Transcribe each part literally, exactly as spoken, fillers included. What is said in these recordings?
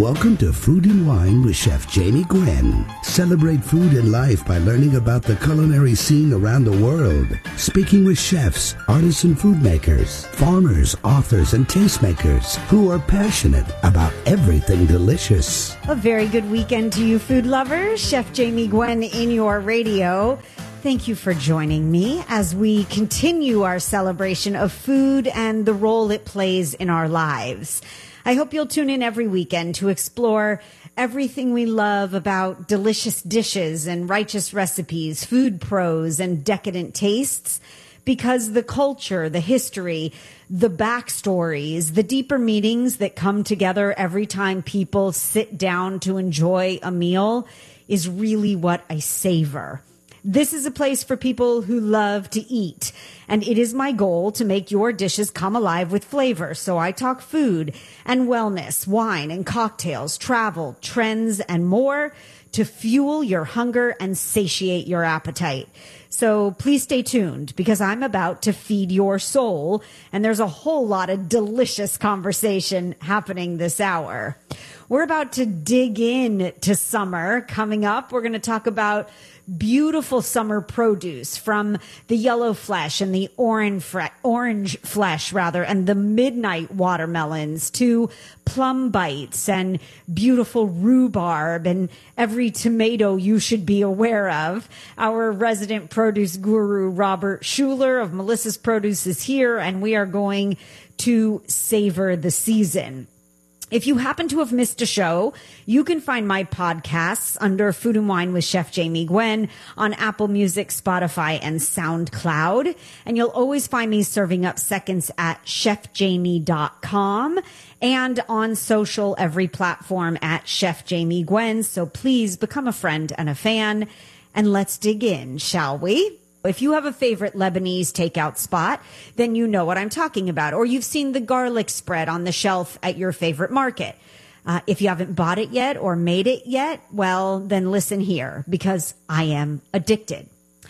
Welcome to Food and Wine with Chef Jamie Gwen. Celebrate food and life by learning about the culinary scene around the world. Speaking with chefs, artisan food makers, farmers, authors, and tastemakers who are passionate about everything delicious. A very good weekend to you, food lovers. Chef Jamie Gwen in your radio. Thank you for joining me as we continue our celebration of food and the role it plays in our lives. I hope you'll tune in every weekend to explore everything we love about delicious dishes and righteous recipes, food pros and decadent tastes, because the culture, the history, the backstories, the deeper meanings that come together every time people sit down to enjoy a meal is really what I savor. This is a place for people who love to eat, and it is my goal to make your dishes come alive with flavor. So I talk food and wellness, wine and cocktails, travel, trends, and more to fuel your hunger and satiate your appetite. So please stay tuned because I'm about to feed your soul, and there's a whole lot of delicious conversation happening this hour. We're about to dig in to summer coming up. We're going to talk about beautiful summer produce, from the yellow flesh and the orange, fre- orange flesh, rather, and the midnight watermelons, to plum bites and beautiful rhubarb and every tomato you should be aware of. Our resident produce guru, Robert Schuler of Melissa's Produce, is here, and we are going to savor the season. If you happen to have missed a show, you can find my podcasts under Food and Wine with Chef Jamie Gwen on Apple Music, Spotify, and SoundCloud. And you'll always find me serving up seconds at chef jamie dot com and on social, every platform at Chef Jamie Gwen. So please become a friend and a fan, and let's dig in, shall we? If you have a favorite Lebanese takeout spot, then you know what I'm talking about. Or you've seen the garlic spread on the shelf at your favorite market. Uh, if you haven't bought it yet or made it yet, well, then listen here, because I am addicted.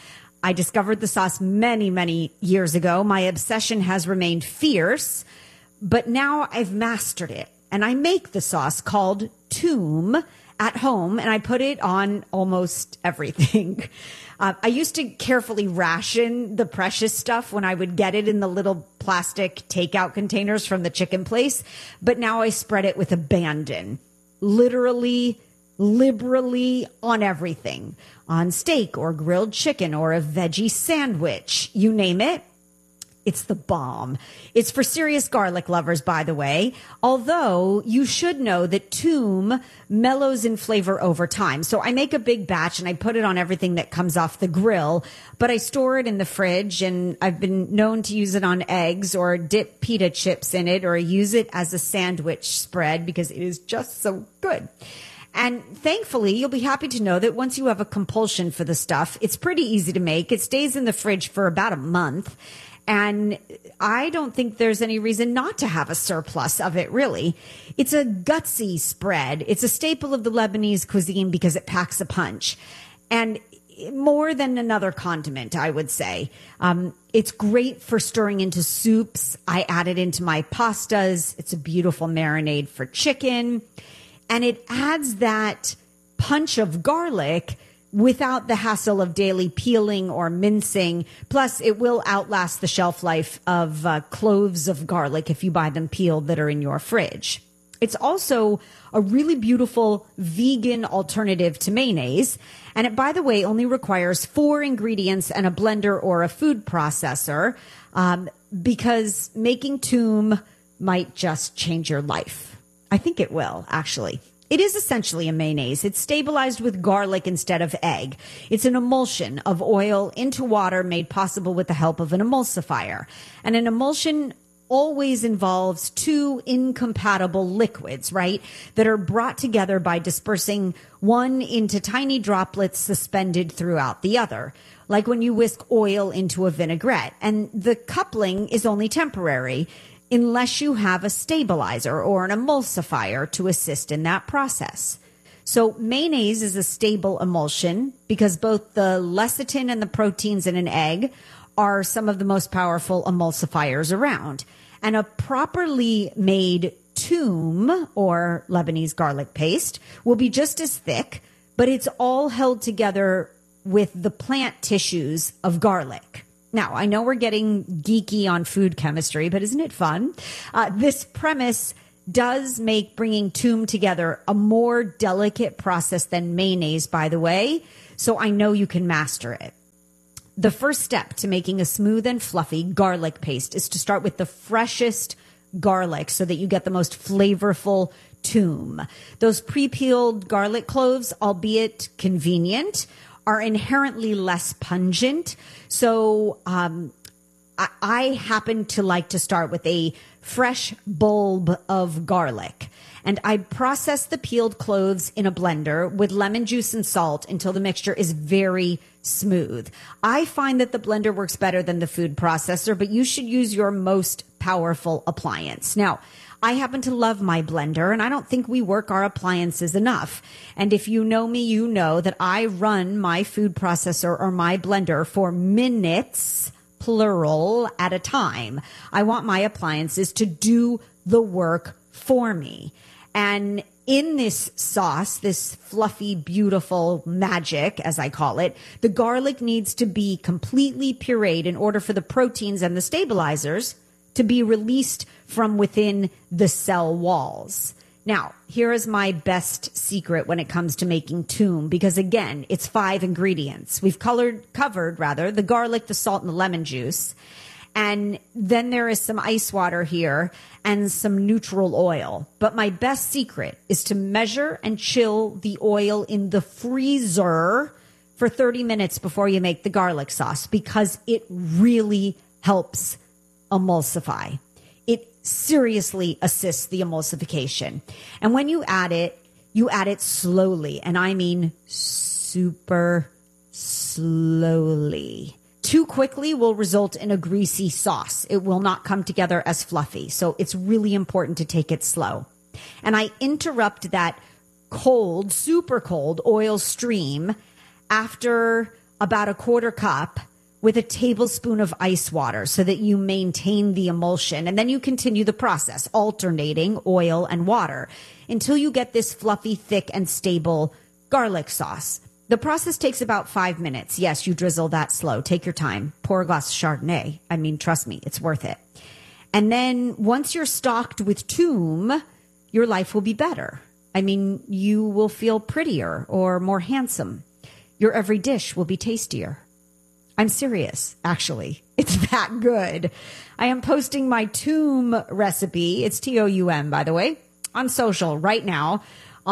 I discovered the sauce many, many years ago. My obsession has remained fierce, but now I've mastered it. And I make the sauce called Toom at home, and I put it on almost everything. Uh, I used to carefully ration the precious stuff when I would get it in the little plastic takeout containers from the chicken place, but now I spread it with abandon. Literally, liberally on everything. On steak or grilled chicken or a veggie sandwich, you name it. It's the bomb. It's for serious garlic lovers, by the way, although you should know that Toom mellows in flavor over time. So I make a big batch and I put it on everything that comes off the grill, but I store it in the fridge, and I've been known to use it on eggs or dip pita chips in it or use it as a sandwich spread because it is just so good. And thankfully, you'll be happy to know that once you have a compulsion for the stuff, it's pretty easy to make. It stays in the fridge for about a month. And I don't think there's any reason not to have a surplus of it, really. It's a gutsy spread. It's a staple of the Lebanese cuisine because it packs a punch. And more than another condiment, I would say. Um, it's great for stirring into soups. I add it into my pastas. It's a beautiful marinade for chicken. And it adds that punch of garlic without the hassle of daily peeling or mincing. Plus, it will outlast the shelf life of uh, cloves of garlic if you buy them peeled that are in your fridge. It's also a really beautiful vegan alternative to mayonnaise. And it, by the way, only requires four ingredients and a blender or a food processor, um, because making Toom might just change your life. I think it will, actually. It is essentially a mayonnaise. It's stabilized with garlic instead of egg. It's an emulsion of oil into water made possible with the help of an emulsifier. And an emulsion always involves two incompatible liquids, right, that are brought together by dispersing one into tiny droplets suspended throughout the other, like when you whisk oil into a vinaigrette. And the coupling is only temporary, unless you have a stabilizer or an emulsifier to assist in that process. So mayonnaise is a stable emulsion because both the lecithin and the proteins in an egg are some of the most powerful emulsifiers around. And a properly made toum, or Lebanese garlic paste, will be just as thick, but it's all held together with the plant tissues of garlic. Now, I know we're getting geeky on food chemistry, but isn't it fun? Uh, this premise does make bringing toum together a more delicate process than mayonnaise, by the way, so I know you can master it. The first step to making a smooth and fluffy garlic paste is to start with the freshest garlic so that you get the most flavorful toum. Those pre-peeled garlic cloves, albeit convenient, are inherently less pungent. So um, I, I happen to like to start with a fresh bulb of garlic. And I process the peeled cloves in a blender with lemon juice and salt until the mixture is very smooth. I find that the blender works better than the food processor, but you should use your most powerful appliance. Now, I happen to love my blender, and I don't think we work our appliances enough. And if you know me, you know that I run my food processor or my blender for minutes, plural, at a time. I want my appliances to do the work for me. And in this sauce, this fluffy, beautiful magic, as I call it, the garlic needs to be completely pureed in order for the proteins and the stabilizers to be released from within the cell walls. Now, here is my best secret when it comes to making toum, because again, it's five ingredients. We've colored, covered rather, the garlic, the salt, and the lemon juice. And then there is some ice water here and some neutral oil. But my best secret is to measure and chill the oil in the freezer for thirty minutes before you make the garlic sauce, because it really helps emulsify. It seriously assists the emulsification. And when you add it, you add it slowly. And I mean super slowly. Too quickly will result in a greasy sauce. It will not come together as fluffy. So it's really important to take it slow. And I interrupt that cold, super cold oil stream after about a quarter cup with a tablespoon of ice water so that you maintain the emulsion. And then you continue the process, alternating oil and water until you get this fluffy, thick, and stable garlic sauce. The process takes about five minutes. Yes, you drizzle that slow. Take your time. Pour a glass of Chardonnay. I mean, trust me, it's worth it. And then once you're stocked with toum, your life will be better. I mean, you will feel prettier or more handsome. Your every dish will be tastier. I'm serious, actually. It's that good. I am posting my toum recipe. It's T O U M, by the way, on social right now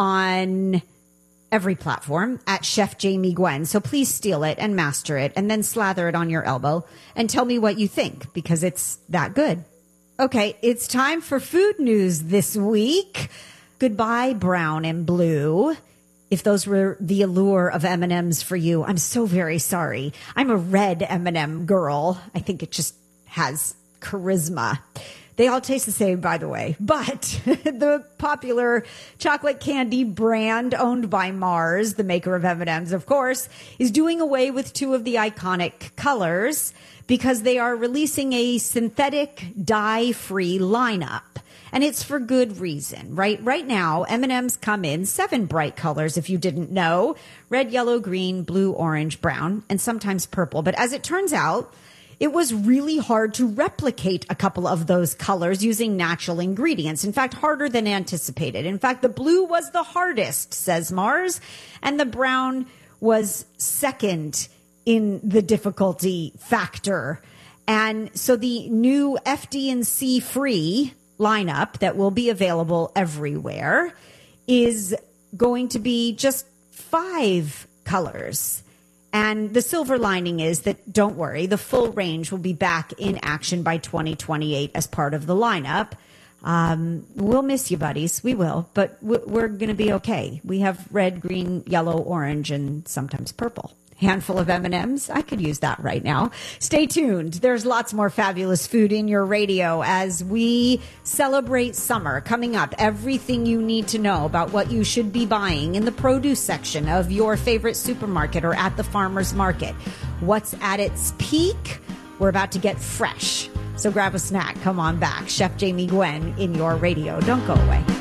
on every platform at Chef Jamie Gwen. So please steal it and master it and then slather it on your elbow and tell me what you think, because it's that good. Okay, it's time for food news this week. Goodbye, brown and blue. If those were the allure of M and M's for you, I'm so very sorry. I'm a red M and M girl. I think it just has charisma. They all taste the same, by the way. But the popular chocolate candy brand owned by Mars, the maker of M and M's, of course, is doing away with two of the iconic colors because they are releasing a synthetic dye-free lineup. And it's for good reason, right? Right now, M and M's come in seven bright colors, if you didn't know: red, yellow, green, blue, orange, brown, and sometimes purple. But as it turns out, it was really hard to replicate a couple of those colors using natural ingredients. In fact, harder than anticipated. In fact, the blue was the hardest, says Mars, and the brown was second in the difficulty factor. And so the new F D and C free lineup that will be available everywhere is going to be just five colors. And the silver lining is that, don't worry, the full range will be back in action by twenty twenty-eight as part of the lineup. Um, we'll miss you, buddies. We will, but we're going to be okay. We have red, green, yellow, orange, and sometimes purple. Handful of M and M's. I could use that right now. Stay tuned. There's lots more fabulous food in your radio as we celebrate summer coming up. Everything you need to know about what you should be buying in the produce section of your favorite supermarket or at the farmer's market. What's at its peak? We're about to get fresh. So grab a snack. Come on back. Chef Jamie Gwen in your radio. Don't go away.